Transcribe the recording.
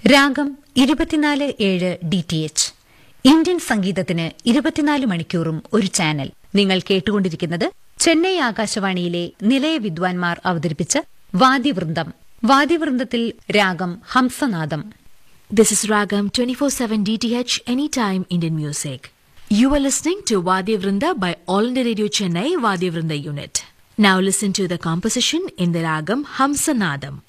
രാഗം 24/7 DTH. Indian സംഗീതത്തിന് 24 മണിക്കൂറും ഒരു ചാനൽ. നിങ്ങൾ കേട്ടുകൊണ്ടിരിക്കുന്നത് ചെന്നൈ ആകാശവാണിയിലെ നിലയ വിദ്വാൻമാർ അവതരിപ്പിച്ച വാദ്യവൃന്ദം. വാദ്യവൃന്ദത്തിൽ രാഗം ഹംസനാദം. This is Ragam 24/7 DTH Anytime Indian Music. You are listening to Vadya Vrinda by All India Radio Chennai Vadya Vrinda Unit. Now listen to the composition in the Ragam Hamsanadam.